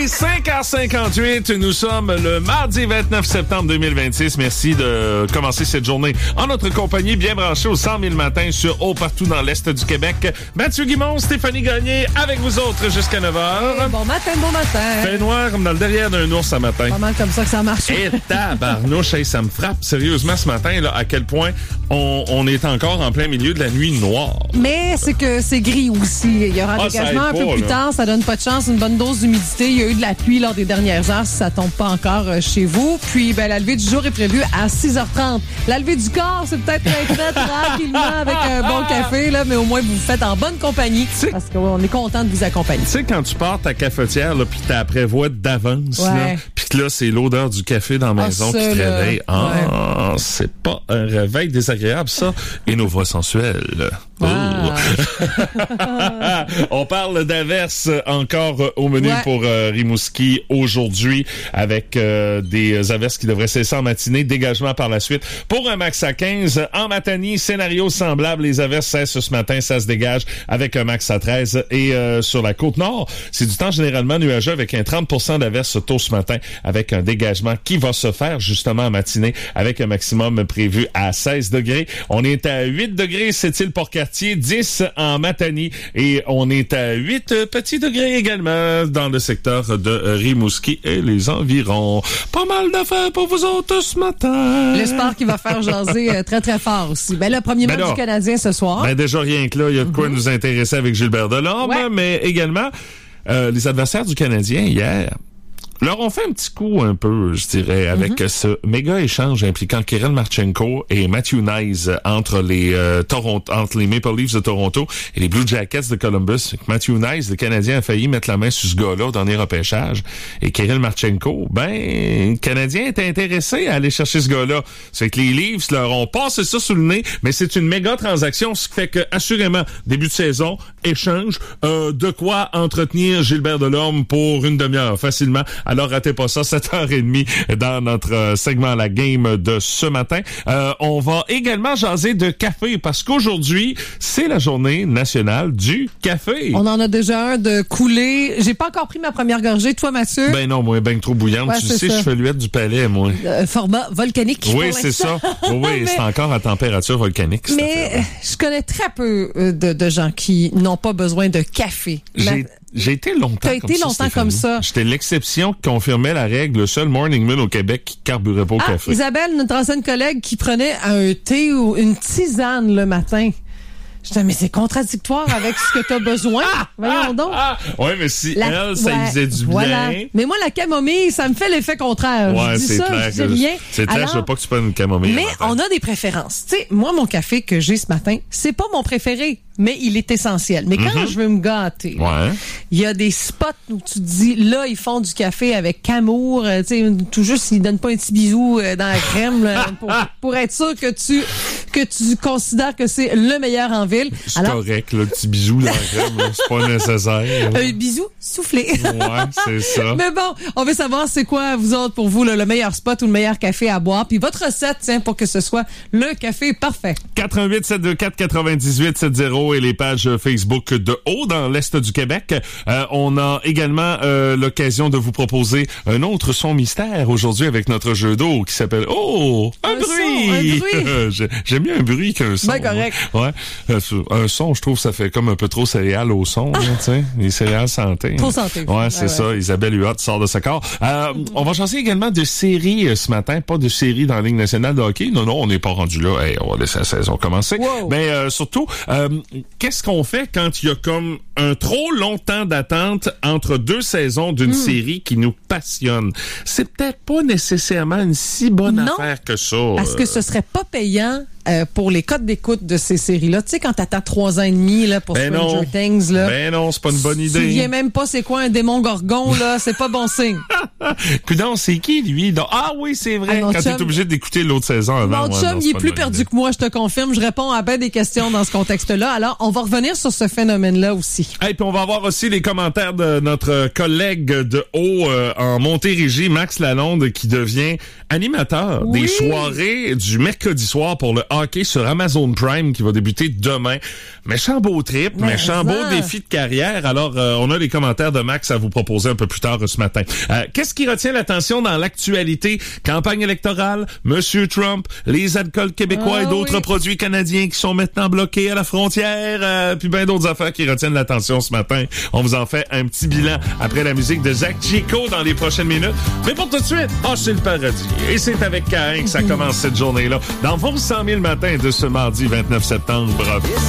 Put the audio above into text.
est 5h58. Nous sommes le mardi 29 septembre 2026. Merci de commencer cette journée en notre compagnie, bien branchée au 100 000 matins sur haut partout dans l'Est du Québec. Mathieu Guimond, Stéphanie Gagné avec vous autres jusqu'à 9h. Hey, bon matin. Fait noir comme dans le derrière d'un ours ce matin. Pas mal comme ça que ça marche. Et tabarnouche, hey, ça me frappe sérieusement ce matin là, à quel point on est encore en plein milieu de la nuit noire. Mais c'est que c'est gris aussi. Il y aura un dégagement un peu plus tard. Ça donne pas de chance. Une bonne dose d'humidité. Il y a eu de la pluie lors des dernières heures si ça tombe pas encore chez vous. Puis, la levée du jour est prévue à 6h30. La levée du corps, c'est peut-être très tranquillement avec un bon café, là, mais au moins vous vous faites en bonne compagnie parce qu'on est content de vous accompagner. Tu sais, quand tu pars ta cafetière, là, puis t'as prévoit d'avance, ouais. Puis que là, c'est l'odeur du café dans la maison qui te réveille. Ouais. C'est pas un réveil désagréable, ça. Et nos voix sensuelles. On parle d'averses encore au menu pour Rimouski aujourd'hui avec des averses qui devraient cesser en matinée, dégagement par la suite pour un max à 15. En Matanie, scénario semblable, les averses cessent ce matin, ça se dégage avec un max à 13. Et sur la Côte-Nord, c'est du temps généralement nuageux avec un 30% d'averses tôt ce matin avec un dégagement qui va se faire justement en matinée avec un maximum prévu à 16 degrés. On est à 8 degrés, c'est-il Port-Cartier, 10 en Matanie et on est à 8 petits degrés également dans le secteur de Rimouski et les environs. Pas mal d'affaires pour vous autres ce matin. Le sport qui va faire jaser très très fort aussi. Le premier match du Canadien ce soir. Déjà rien que là, il y a de quoi nous intéresser avec Gilbert Delorme, mais également les adversaires du Canadien hier. Leur ont fait un petit coup un peu, je dirais, avec ce méga échange impliquant Kirill Marchenko et Matthew Knies entre les Maple Leafs de Toronto et les Blue Jackets de Columbus. Matthew Knies, le Canadien, a failli mettre la main sur ce gars-là au dernier repêchage. Et Kirill Marchenko, le Canadien était intéressé à aller chercher ce gars-là. C'est que les Leafs leur ont passé ça sous le nez, mais c'est une méga transaction, ce qui fait que, assurément, début de saison, échange, de quoi entretenir Gilbert Delorme pour une demi-heure, facilement. Alors, ratez pas ça, 7h30 dans notre segment La Game de ce matin. On va également jaser de café parce qu'aujourd'hui, c'est la journée nationale du café. On en a déjà un de coulé. J'ai pas encore pris ma première gorgée. Toi, Mathieu? Non, moi, trop bouillante. Ouais, tu sais, ça. je fais l'huile du palais, moi. Format volcanique. Oui, c'est ça. Oui, mais c'est encore à température volcanique. Mais je connais très peu de gens qui n'ont pas besoin de café. J'ai été longtemps comme ça. J'étais l'exception qui confirmait la règle, le seul morning meal au Québec qui carburait pas au café. Isabelle, notre ancienne collègue qui prenait un thé ou une tisane le matin. Je disais, mais c'est contradictoire avec ce que tu as besoin. Voyons donc. Oui, mais si elle, ça lui faisait du bien. Mais moi, la camomille, ça me fait l'effet contraire. Ouais, je dis ça, clair. je dis rien. C'est clair, je veux pas que tu prennes une camomille. Mais on a des préférences. Tu sais, moi, mon café que j'ai ce matin, c'est pas mon préféré, mais il est essentiel. Mais quand je veux me gâter, il y a des spots où tu te dis, là, ils font du café avec amour, tu sais, tout juste, ils donnent pas un petit bisou dans la crème, là, pour être sûr que tu considères que c'est le meilleur en ville. C'est correct, le petit bisou dans la crème, là, c'est pas nécessaire. Un bisou soufflé. Ouais, c'est ça. Mais bon, on veut savoir c'est quoi, vous autres, pour vous, le meilleur spot ou le meilleur café à boire. Puis votre recette, tiens, pour que ce soit le café parfait. 88 724 98 70 et les pages Facebook de Haut dans l'Est du Québec. On a également l'occasion de vous proposer un autre son mystère aujourd'hui avec notre jeu d'eau qui s'appelle un bruit. J'aime mieux un bruit qu'un son. Ben correct. Ouais. Un son, je trouve, ça fait comme un peu trop céréales au son, tu sais. Les céréales santé. Trop santé. Ouais, c'est ça. Isabelle Huot sort de ce corps. On va chanter également de séries ce matin, pas de séries dans la Ligue nationale de hockey. Non, on n'est pas rendu là. Hey, on va laisser la saison commencer. Wow. Mais surtout, qu'est-ce qu'on fait quand il y a comme un trop long temps d'attente entre deux saisons d'une série qui nous passionne? C'est peut-être pas nécessairement une si bonne affaire que ça. Parce que ce serait pas payant pour les codes d'écoute de ces séries-là. Tu sais, quand t'attends 3 ans et demi là, pour Stranger Things. Là, non, c'est pas une bonne idée. Tu te souviens même pas c'est quoi un démon gorgon, là, c'est pas bon signe. Coudon, c'est qui, lui? Donc, ah oui, c'est vrai, quand t'es obligé d'écouter l'autre saison avant. Mon chum, il est plus perdu que moi, je te confirme. Je réponds à bien des questions dans ce contexte-là. Alors, on va revenir sur ce phénomène-là aussi. Et puis, on va avoir aussi les commentaires de notre collègue de haut en Montérégie, Max Lalonde, qui devient animateur des soirées du mercredi soir pour le hockey sur Amazon Prime qui va débuter demain. Méchant beau trip, méchant beau défi de carrière. Alors, on a les commentaires de Max à vous proposer un peu plus tard ce matin. Qu'est-ce qui retient l'attention dans l'actualité? Campagne électorale, Monsieur Trump, les alcools québécois et d'autres produits canadiens qui sont maintenant bloqués à la frontière, puis bien d'autres affaires qui retiennent l'attention ce matin. On vous en fait un petit bilan après la musique de Zach Chico dans les prochaines minutes. Mais pour tout de suite, c'est le paradis. Et c'est avec Caïn que ça commence cette journée-là. Dans vos 100 000 matins de ce mardi 29 septembre.